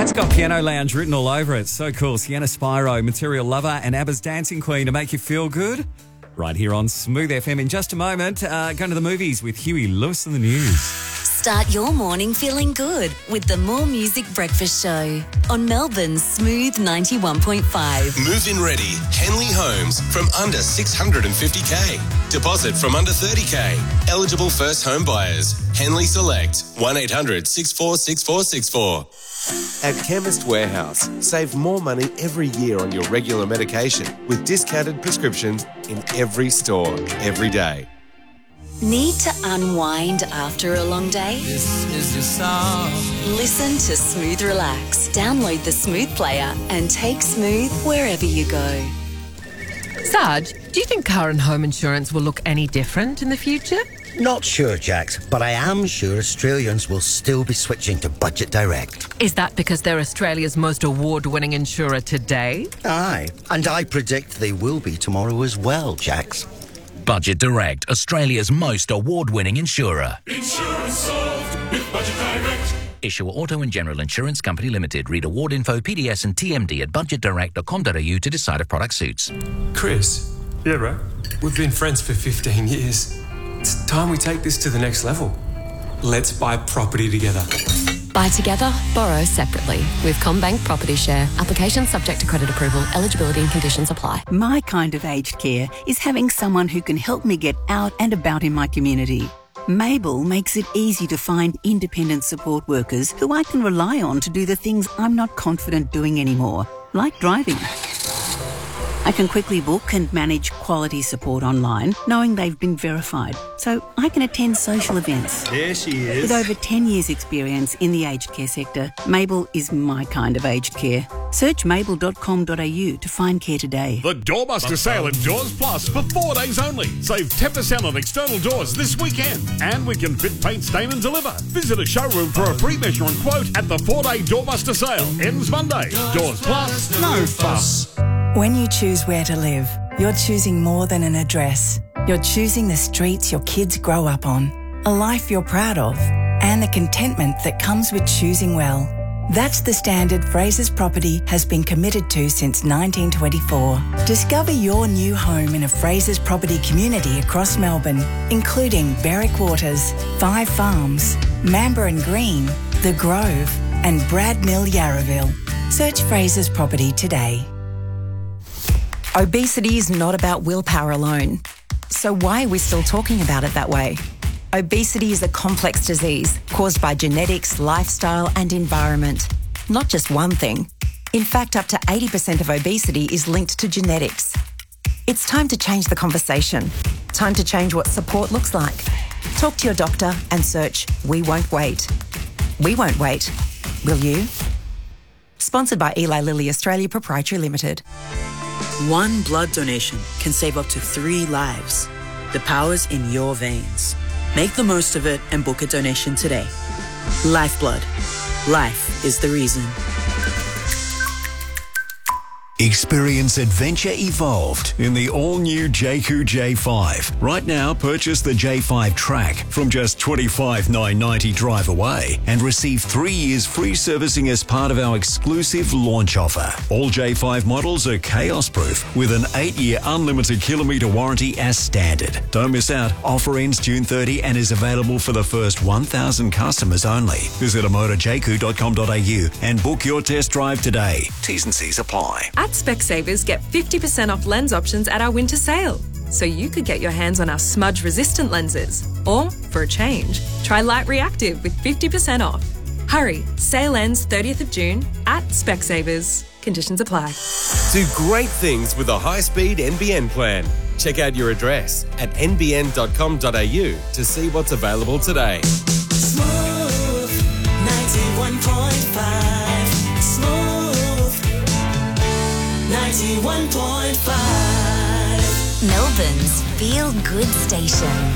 That's got Piano Lounge written all over it. So cool. Sienna Spyro, Material Lover, and ABBA's Dancing Queen to make you feel good. Right here on Smooth FM. In just a moment, going to the movies with Huey Lewis and the News. Start your morning feeling good with the More Music Breakfast Show on Melbourne's Smooth 91.5. Move-in ready. Henley Homes from under 650k. Deposit from under 30k. Eligible first home buyers. Henley Select. 1800 646464. At Chemist Warehouse, save more money every year on your regular medication with discounted prescriptions in every store, every day. Need to unwind after a long day? This is your song. Listen to Smooth Relax. Download the Smooth player and take Smooth wherever you go. Sarge, do you think car and home insurance will look any different in the future? Not sure, Jax, but I am sure Australians will still be switching to Budget Direct. Is that because they're Australia's most award-winning insurer today? Aye, and I predict they will be tomorrow as well, Jax. Budget Direct, Australia's most award-winning insurer. Insurance solved with Budget Direct. Issuer Auto and General Insurance Company Limited. Read award info, PDS and TMD at budgetdirect.com.au to decide if product suits. Chris. Yeah, bro. We've been friends for 15 years. It's time we take this to the next level. Let's buy property together. Buy together, borrow separately with CommBank Property Share. Application subject to credit approval. Eligibility and conditions apply. My kind of aged care is having someone who can help me get out and about in my community. Mabel makes it easy to find independent support workers who I can rely on to do the things I'm not confident doing anymore, like driving. I can quickly book and manage quality support online, knowing they've been verified, so I can attend social events. There she is. With over 10 years' experience in the aged care sector, Mabel is my kind of aged care. Search mabel.com.au to find care today. The Doorbuster sale at Doors Plus for 4 days only. Save 10% on external doors this weekend. And we can fit, paint, stain and deliver. Visit a showroom for a free measure and quote at the 4-day Doorbuster sale. Ends Monday. Doors Plus, no fuss. When you choose where to live, you're choosing more than an address. You're choosing the streets your kids grow up on, a life you're proud of, and the contentment that comes with choosing well. That's the standard Fraser's Property has been committed to since 1924. Discover your new home in a Fraser's Property community across Melbourne, including Berwick Waters, Five Farms, Mamba and Green, The Grove, and Brad Mill Yarraville. Search Fraser's Property today. Obesity is not about willpower alone. So why are we still talking about it that way? Obesity is a complex disease caused by genetics, lifestyle and environment. Not just one thing. In fact, up to 80% of obesity is linked to genetics. It's time to change the conversation. Time to change what support looks like. Talk to your doctor and search We Won't Wait. We won't wait. Will you? Sponsored by Eli Lilly Australia Proprietary Limited. One blood donation can save up to 3 lives. The power's in your veins. Make the most of it and book a donation today. Lifeblood. Life is the reason. Experience adventure evolved in the all-new Jayco J5. Right now, purchase the J5 Track from just $25,990 drive away and receive 3 years free servicing as part of our exclusive launch offer. All J5 models are chaos-proof with an 8-year unlimited kilometre warranty as standard. Don't miss out. Offer ends June 30 and is available for the first 1,000 customers only. Visit amotorjayco.com.au and book your test drive today. T's and C's apply. At Specsavers, get 50% off lens options at our winter sale. So you could get your hands on our smudge-resistant lenses. Or, for a change, try Light Reactive with 50% off. Hurry, sale ends 30th of June at Specsavers. Conditions apply. Do great things with a high-speed NBN plan. Check out your address at nbn.com.au to see what's available today. Smooth 91.5. 91.5. Melbourne's Feel Good Station.